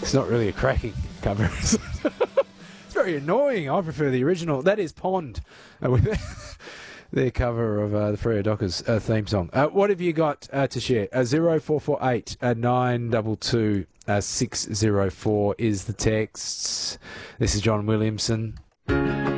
It's not really a cracking cover. It's very annoying. I prefer the original. That is Pond with their cover of the Freo Dockers theme song. What have you got to share? 0448 922 604 is the texts. This is John Williamson.